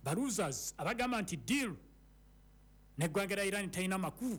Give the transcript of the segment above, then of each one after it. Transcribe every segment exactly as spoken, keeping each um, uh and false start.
Baruzas abagamba nti deal neggwanga lya Iran talina makulu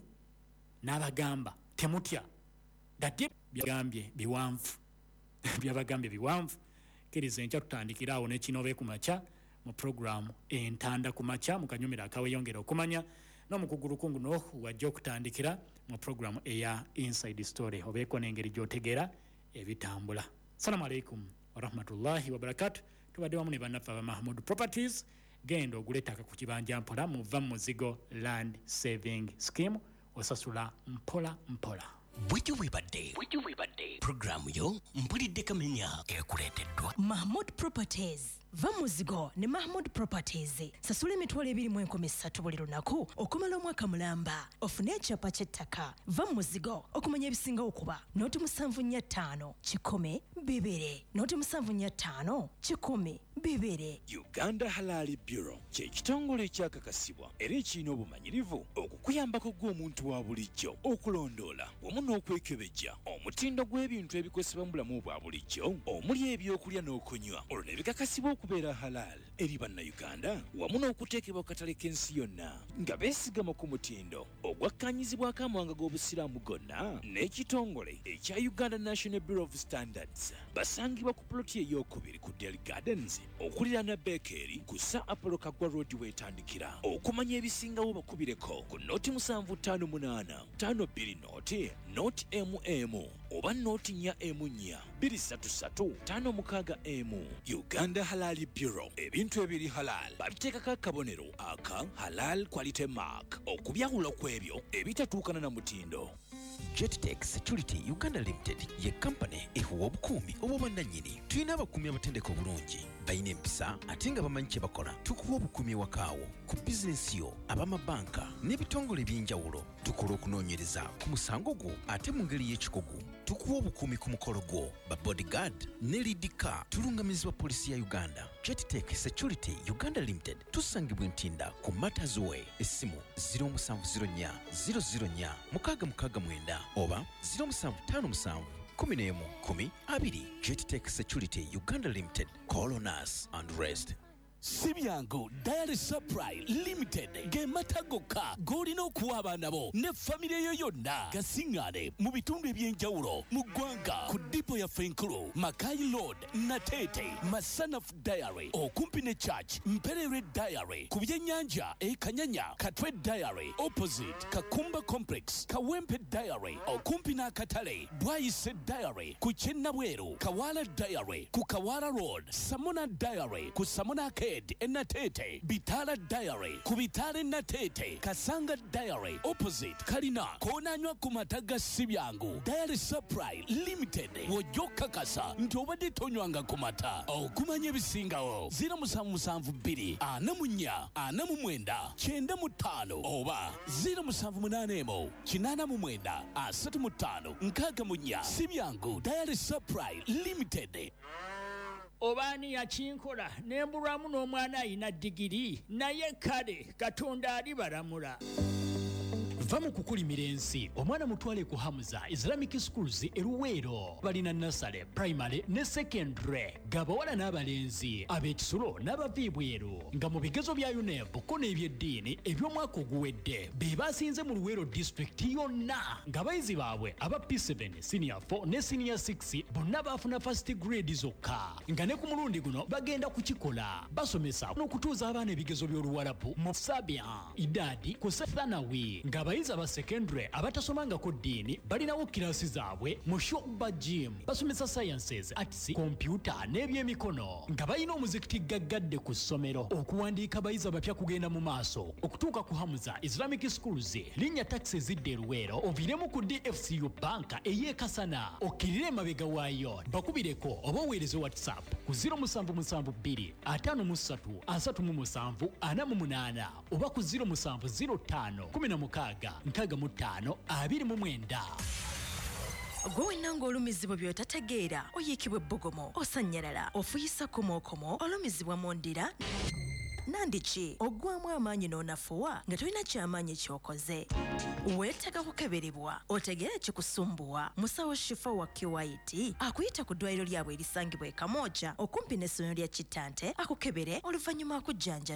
n'abagamba temutya dati byagambye biwanvu byabagambye biwanvu kiriza enkya tutandikiraawo n'ekinobe ku makya mu programu entanda ku makya mu kanyumira akaweyongera okumanya n'omukugu lukungu no wajja okutandikira mu programu eya Inside Story obeeko n'engeri gy'otegeera ebitambula. Assalamu alaikum warahmatullahi wabarakatuh. Tubadde wamu ne bannaffe aba Mahmood Properties. Genda ogule ettaka ku kibanja mpola muva mu muzigo Land Saving Scheme osasula mpola mpola. Bwiju wibadde Bwiju wibadde programu yo mpulidde kamenya ekuleeteddwa Mahmood Properties. Va muzigo ne Mahmood Properties. Sasula emitwalo ebiri mu enkumi ssatu buli lunaku okumala omwaka mulamba. Ofune ekyapa ky'ettaka. Va muzigo okumanya ebisingawo kuba nooti musanvu nnya ttaano kikumi bibiri nooti musanvu nnya ttaano kikumi bibiri. Uganda Halal Bureau kye kitongole ekyakakasibwa era ekirina obumanyirivu okukuyambako gw'omuntu wa bulijjo okulondoola wamu n'okwekebejja omutindo gw'ebintu ebikozesebwa mu bulamu bwa bulijjo omuli ebyokulya n'okunywa olwo ne bikakasibwa okubeera halal eri bannayuganda wamu n'okuteekebwa ku katale k'ensi yonna nga beesigama ku mutindo ogwakkanyizibwako amawanga g'obusiraamu gonna n'ekitongole ekya Uganda National Bureau of Standards. Basangibwa ku ploti ey'okubiri ku Delhi Gardens okuliraana Bakery ku Sir Apollo Kaggwa Road wetandikira. Okumanya ebisingawo bakubireko ku nooti musanvu ttaano munaana ttaano bbiri nooti nooti M M oba nooti nnya M nnya bbiri ssatu ssatu ttaano mukaaga M. Uganda Halal Bureau ebintu ebiri halal babiteekako akabonero aka halal quality mark okubyawula kw'ebyo ebitatuukana na mutindo. Jettech Security Uganda Limited ye company ehuwa obukuumi obw'obwannannyini. Tulina abakuumi abatendeka obulungi balina empisa ate nga bamanyi kye bakola. Tukuwa obukuumi ewakaawo ku bizinensi yo ab'amabanka n'ebitongole eby'enjawulo. Tukola okunoonyereza ku musango gwo ate mu ngeri y'ekikugu. Tukuwa obukuumi ku mukolo gwo ba bodyguard ne leadika. Tulungamizibwa poliisi ya Uganda. Jettech Security Uganda Limited tusangibwa Ntinda ku Matters Way. Essimu ziro musanvu ziro nnya ziro ziro nnya mukaaga mukaaga mwenda oba ziro musanvu ttaano musanvu kumi n'emu kumi abiri. Jettech Security Uganda Limited. Call on us and rest. Sibyango Diary Supply Limited ge matagoka golina okuwa abaana bo ne famire yo yonna gasingane mu bitundu ebyenjawulo mu ggwanga ku dipo ya Fenkulu Makai Road Natete Masanaf Diary okumpi ne Church Mperere Diary ku byennyanja e Kanyanya Katwe Diary opposite Kakumba Complex Kawempe Diary okumpi n'akatale Bwayise Diary ku Kyennabweru Kawala Diary ku Kawala Road Samona Diary ku Samona Ke Enatete Bitala Diary ku Bitale Natete Kasanga Diary opposite Kalina konanywa ku mataga Sibyangu Diary Supply Limited wojoka kasa nti obadde tonywanga ku mata okumanya ebisingawo ziro musanvu musanvu bbiri ana mu nnya ana mu mwenda kyenda mu ttaano oba ziro musanvu munaana emu kinaana mu mwenda asatu mu ttaano nkaaga mu nnya. Sibyangu Diary Supply Limited. Obani yakinkola nembulwamu n'omwana ayina digiri naye kale Katonda ali baramula. Va mu kukulimira ensi omwana mutwale ku Hamza Islamic Schools eruweero balina nursery primary ne secondary gabawala n'abalenzi ab'ekisulo n'abaviibweru nga mu bigezo bya U N E P ko n'ebyeddiini eby'omwaka oguwedde be basinze mu Luweero district yonna ng'abayizi baabwe aba P seven senior four ne senior six bonna baafuna first grade zokka nga ne ku mulundi guno bagenda kukikola basomesa n'okutuuza abaana ebigezo by'Oluwarabu mu Sabian Idadi ku Thanawi nga abayizi aba secondary abatasomangako ddiini balinawo kirasi zaabwe mu Shoba Gym basomesa sciences arts computer n'ebyemikono nga balina omuzikiti gaggadde ku ssomero okuwandiika abayizi abapya kugenda mu maaso okutuuka ku Hamza Islamic Schools linnya taxi zidde Eruweero oviiremu ku D F C U banka ey'ekasana okkirire emabega waayo bakubireko oba oweereze WhatsApp ku ziro musanvu musanvu bbiri ataano mu ssatu asatu mu musanvu ana mu munaana oba ku ziro musanvu ziro ttaano kumi na mukaaga nkaaga mu ttaano abiri mu mwenda. Gwe wenanga olumizibwa by'otategeera oyiikibwa ebbugumu osanyalala ofuyisa komookomo olumizibwa mu ndira nandiki oggwamu amaanyi n'onafuwa nga tolina kyamaanyi ky'okoze weetaaga kukeberebwa otegeera kikusumbuwa musawo Shifa wa Kiwaiti akuyita ku ddwaliro lyabwe erisangibwa e Kamooja okumpi n'essomero lya Kitante akukebere oluvannyuma akujjanja